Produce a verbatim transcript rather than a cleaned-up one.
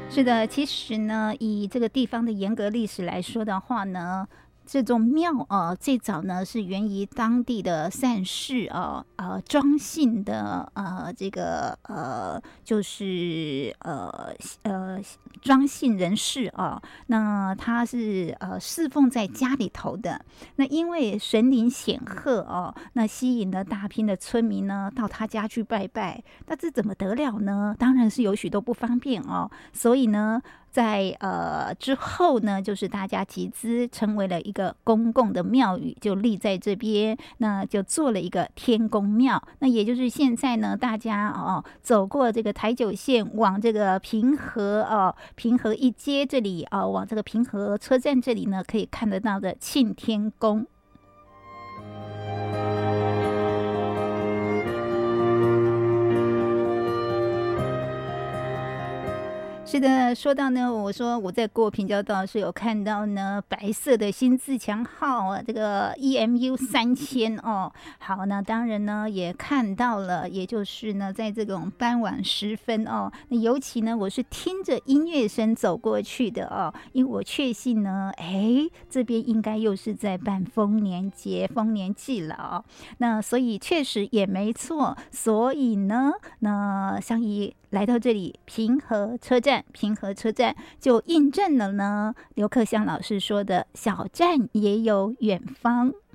是的，其实呢，以这个地方的严格历史来说的话呢，这种庙啊，最早呢是源于当地的善士啊，呃，庄姓的呃，这个呃，就是呃呃庄姓人士啊，那他是呃侍奉在家里头的。那因为神灵显赫哦，那吸引了大批的村民呢到他家去拜拜。那这怎么得了呢？当然是有许多不方便哦，所以呢。在呃之后呢，就是大家集资成为了一个公共的庙宇，就立在这边，那就做了一个天公庙。那也就是现在呢，大家哦走过这个台九线往这个平和哦平和一街这里哦，往这个平和车站这里呢，可以看得到的庆天宫。是的，说到呢，我说我在过平交道是有看到呢白色的新自强号啊，这个 E M U 三千哦。好，那当然呢也看到了，也就是呢在这种傍晚时分哦，那尤其呢我是听着音乐声走过去的哦，因为我确信呢，哎，这边应该又是在办丰年节、丰年祭了哦。那所以确实也没错，所以呢，那相宜来到这里平和车站，平和车站就印证了呢刘克襄老师说的小站也有远方。